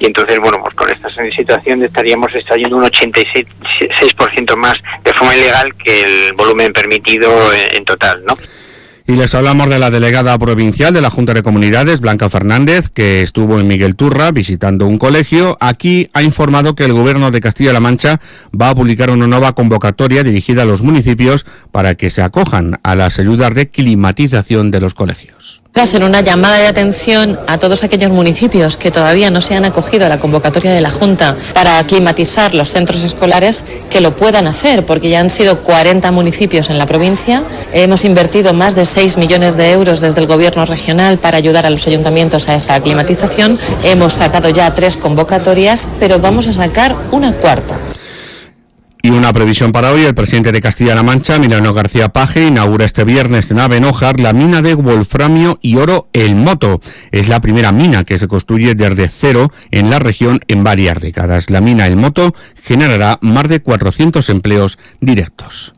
y entonces, bueno, pues con esta situación estaríamos extrayendo un 86% más de forma ilegal que el volumen permitido en total, ¿no? Y les hablamos de la delegada provincial de la Junta de Comunidades, Blanca Fernández, que estuvo en Miguel Turra visitando un colegio. Aquí ha informado que el Gobierno de Castilla-La Mancha va a publicar una nueva convocatoria dirigida a los municipios para que se acojan a las ayudas de climatización de los colegios. Hacer una llamada de atención a todos aquellos municipios que todavía no se han acogido a la convocatoria de la Junta para climatizar los centros escolares, que lo puedan hacer, porque ya han sido 40 municipios en la provincia. Hemos invertido más de 6 millones de euros desde el Gobierno regional para ayudar a los ayuntamientos a esa climatización. Hemos sacado ya 3 convocatorias, pero vamos a sacar una cuarta. Y una previsión para hoy: el presidente de Castilla-La Mancha, Emiliano García Paje, inaugura este viernes en Abenójar la mina de wolframio y oro El Moto. Es la primera mina que se construye desde cero en la región en varias décadas. La mina El Moto generará más de 400 empleos directos.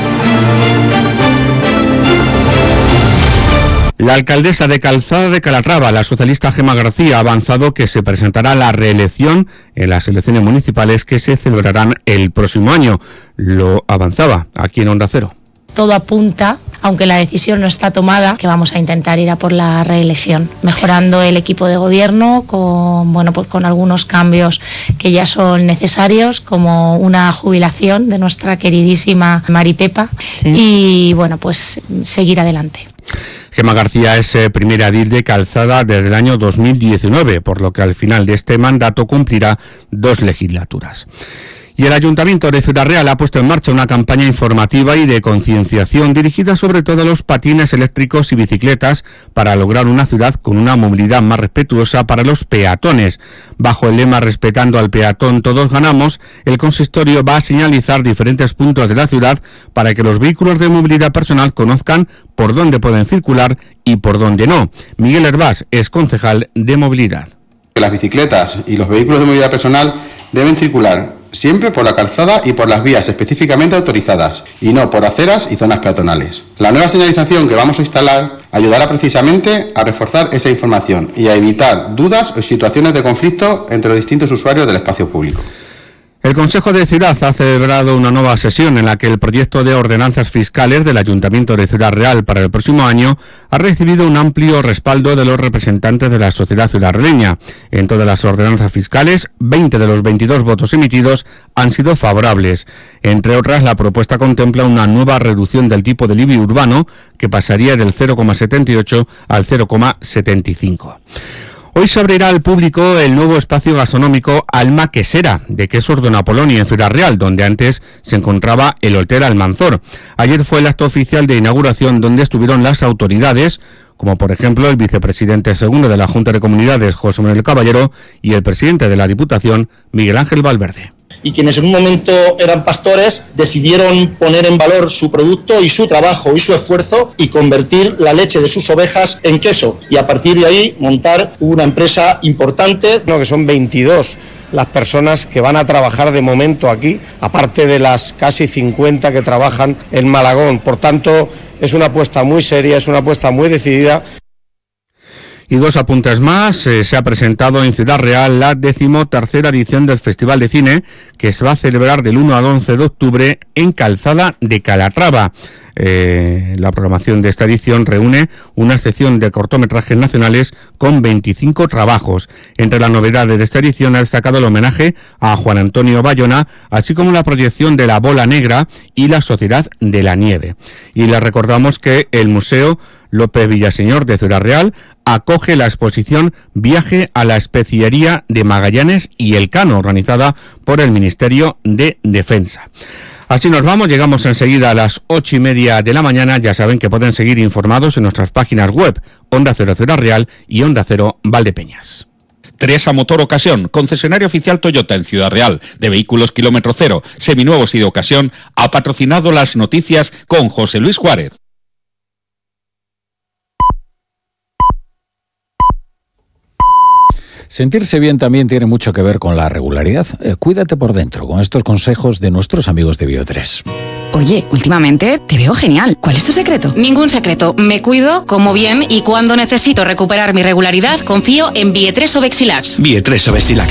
La alcaldesa de Calzada de Calatrava, la socialista Gemma García, ha avanzado que se presentará a la reelección en las elecciones municipales que se celebrarán el próximo año. Lo avanzaba aquí en Onda Cero. Todo apunta, aunque la decisión no está tomada, que vamos a intentar ir a por la reelección, mejorando el equipo de gobierno con algunos cambios que ya son necesarios, como una jubilación de nuestra queridísima Mari Pepa, y seguir adelante. Gemma García es primera edil de Calzada desde el año 2019, por lo que al final de este mandato cumplirá 2 legislaturas. Y el Ayuntamiento de Ciudad Real ha puesto en marcha una campaña informativa y de concienciación dirigida sobre todo a los patines eléctricos y bicicletas para lograr una ciudad con una movilidad más respetuosa para los peatones. Bajo el lema "Respetando al peatón todos ganamos", el consistorio va a señalizar diferentes puntos de la ciudad para que los vehículos de movilidad personal conozcan por dónde pueden circular y por dónde no. Miguel Hervás es concejal de movilidad. Las bicicletas y los vehículos de movilidad personal deben circular siempre por la calzada y por las vías específicamente autorizadas, y no por aceras y zonas peatonales. La nueva señalización que vamos a instalar ayudará precisamente a reforzar esa información y a evitar dudas o situaciones de conflicto entre los distintos usuarios del espacio público. El Consejo de Ciudad ha celebrado una nueva sesión en la que el proyecto de ordenanzas fiscales del Ayuntamiento de Ciudad Real para el próximo año ha recibido un amplio respaldo de los representantes de la sociedad ciudadrealeña. En todas las ordenanzas fiscales, 20 de los 22 votos emitidos han sido favorables. Entre otras, la propuesta contempla una nueva reducción del tipo del IBI urbano, que pasaría del 0,78 al 0,75. Hoy se abrirá al público el nuevo espacio gastronómico Alma Quesera, de Quesos Don Apolonio, en Ciudad Real, donde antes se encontraba el Hotel Almanzor. Ayer fue el acto oficial de inauguración, donde estuvieron las autoridades, como por ejemplo el vicepresidente segundo de la Junta de Comunidades, José Manuel Caballero, y el presidente de la Diputación, Miguel Ángel Valverde. Y quienes en un momento eran pastores decidieron poner en valor su producto y su trabajo y su esfuerzo y convertir la leche de sus ovejas en queso, y a partir de ahí montar una empresa importante. Que son 22 las personas que van a trabajar de momento aquí, aparte de las casi 50 que trabajan en Malagón. Por tanto, es una apuesta muy seria, es una apuesta muy decidida. Y 2 apuntes más. Se ha presentado en Ciudad Real la 13ª edición del Festival de Cine, que se va a celebrar del 1 al 11 de octubre en Calzada de Calatrava. La programación de esta edición reúne una sección de cortometrajes nacionales con 25 trabajos. Entre las novedades de esta edición ha destacado el homenaje a Juan Antonio Bayona, así como la proyección de La Bola Negra y La Sociedad de la Nieve. Y les recordamos que el Museo López Villaseñor de Ciudad Real acoge la exposición Viaje a la Especiería de Magallanes y Elcano, organizada por el Ministerio de Defensa. Así nos vamos, llegamos enseguida a las 8:30 de la mañana. Ya saben que pueden seguir informados en nuestras páginas web, Onda Cero Ciudad Real y Onda Cero Valdepeñas. Teresa Motor Ocasión, concesionario oficial Toyota en Ciudad Real, de vehículos kilómetro cero, seminuevos y de ocasión, ha patrocinado las noticias con José Luis Juárez. Sentirse bien también tiene mucho que ver con la regularidad. Cuídate por dentro con estos consejos de nuestros amigos de Bio3. Oye, últimamente te veo genial. ¿Cuál es tu secreto? Ningún secreto. Me cuido, como bien y cuando necesito recuperar mi regularidad, confío en Bio3 Obexilax. Bio3 Obexilax.